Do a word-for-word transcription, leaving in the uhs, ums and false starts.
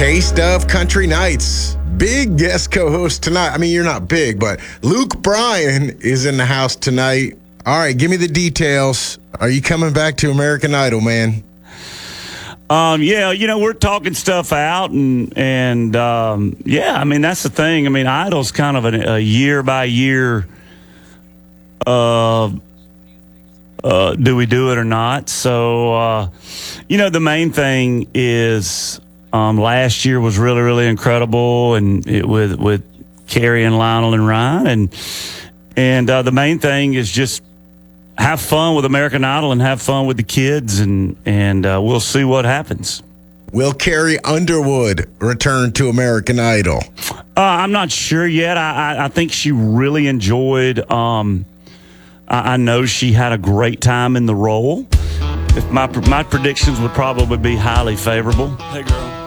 Taste of Country Nights. Big guest co-host tonight. I mean, you're not big, but Luke Bryan is in the house tonight. All right, give me the details. Are you coming back to American Idol, man? Um, yeah, you know, we're talking stuff out, and and um, yeah, I mean, that's the thing. I mean, Idol's kind of a, a year by year. Uh, uh, do we do it or not? So, uh, you know, the main thing is. Um, last year was really, really incredible, and it, with with Carrie and Lionel and Ryan, and and uh, the main thing is just have fun with American Idol and have fun with the kids, and and uh, we'll see what happens. Will Carrie Underwood return to American Idol? Uh, I'm not sure yet. I, I I think she really enjoyed. Um, I, I know she had a great time in the role. If my my predictions would probably be highly favorable. Hey, girl.